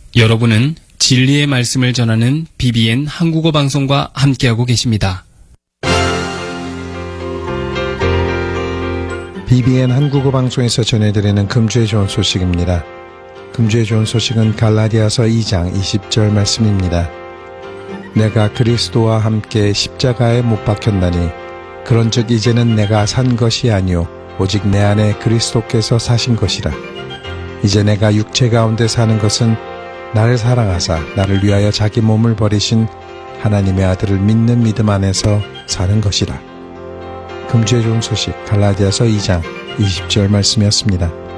여러분은 진리의 말씀을 전하는 BBN 한국어 방송과 함께하고 계십니다. BBN 한국어 방송에서 전해드리는 금주의 좋은 소식입니다. 금주의 좋은 소식은 갈라디아서 2장 20절 말씀입니다. 내가 그리스도와 함께 십자가에 못 박혔나니 그런즉 이제는 내가 산 것이 아니요 오직 내 안에 그리스도께서 사신 것이라. 이제 내가 육체 가운데 사는 것은 나를 사랑하사 나를 위하여 자기 몸을 버리신 하나님의 아들을 믿는 믿음 안에서 사는 것이라. 금주의 좋은 소식 갈라디아서 2장 20절 말씀이었습니다.